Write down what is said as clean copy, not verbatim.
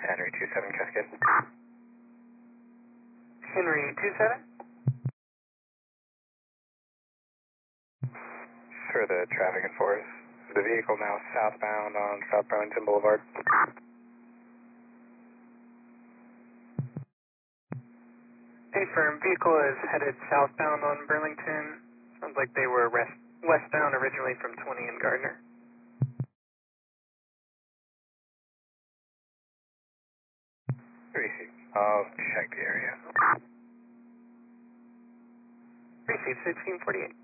Henry 27 Cascade. Henry 27? For the traffic enforce. The vehicle now southbound on South Burlington Boulevard. Confirm, vehicle is headed southbound on Burlington. Sounds like they were westbound originally from 20 and Gardner. Receive. I'll check the area. Receive 1648.